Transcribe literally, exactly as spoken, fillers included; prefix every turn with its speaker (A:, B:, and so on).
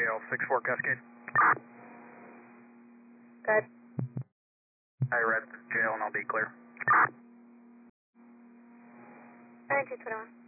A: L six four Cascade.
B: Good.
A: I read J L and I'll be clear.
B: nine two twenty-one.